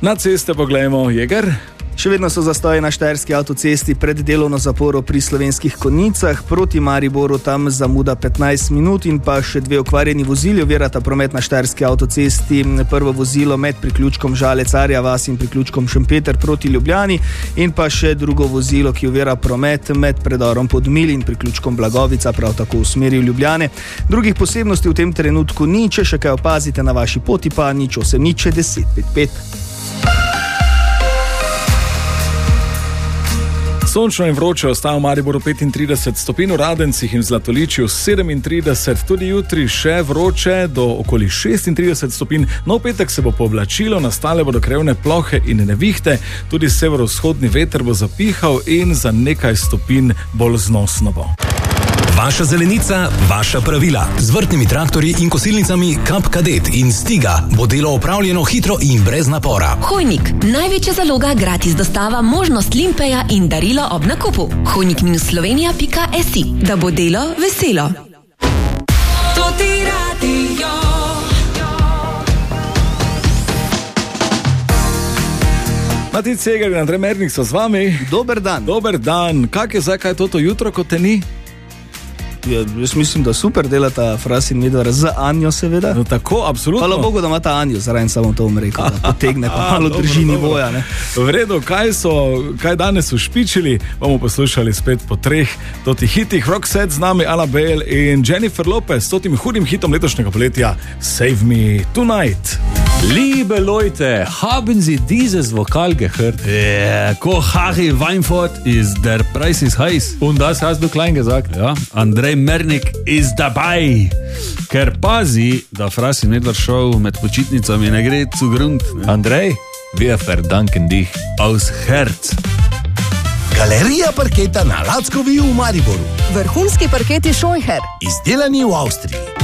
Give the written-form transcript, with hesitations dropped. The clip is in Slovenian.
Na ceste poglejmo, Jeger. Še vedno so zastoji na štajerski avtocesti pred delovno zaporo pri Slovenskih Konjicah, proti Mariboru tam zamuda 15 minut in pa še 2 okvarjeni vozili ovirata promet na štajerski avtocesti. Prvo vozilo med priključkom Žalec-Arja vas in priključkom Šempeter proti Ljubljani in pa še drugo vozilo, ki ovira promet med predorom Podmilj in priključkom Blagovica, prav tako v smeri Ljubljane. Drugih posebnosti v tem trenutku ni, če še kaj opazite na vaši poti, pa 080 10 55. Sončno in vroče ostaja v Mariboru 35 stopinj, v Radencih in Zlatoličju 37, tudi jutri še vroče do okoli 36 stopinj. No, v petek se bo povlačilo, nastale bodo krevne plohe in nevihte, tudi severovzhodni veter bo zapihal in za nekaj stopinj bolj znosno bo. Vaša zelenica, vaša pravila. Z vrtnimi traktorji in kosilnicami Kap Kadet in Stiga bo delo opravljeno hitro in brez napora. Hojnik, največja zaloga, gratis dostava, možnost limpeja in darilo ob nakupu. hojnik-slovenija.si, da bo delo veselo. Matic Cegar in Andrej Mernik so z vami. Dober dan. Dober dan. Kak je zdaj, kaj toto jutro, ko te ni? Ja, jaz mislim, da super delata Fras in Medvar z Anjo, seveda. No tako, absolutno. Hvala Bogu, da ima ta Anjo, zraven samo to rekel, da potegne, pa malo drži nivoja. V redu, kaj danes ušpičili, bomo poslušali spet po 3 hitih. Roxette z nami, Annabelle in Jennifer Lopez s tem hudim hitom letošnjega poletja Save Me Tonight. Liebe Leute, haben Sie dieses Vokal gehört? Harry Weinfurt ist der Preis ist heiß. Und das hast du klein gesagt. Ja, Andrej Mernik ist dabei. Ker pazi, da Fras in Medvar Show med počitnicami ne gre zu Grund. Andrej, wir verdanken dich aus Herz. Galerija parketa na Lackovi v Mariboru. Vrhunski parketi Scheucher. Izdelani v Avstriji.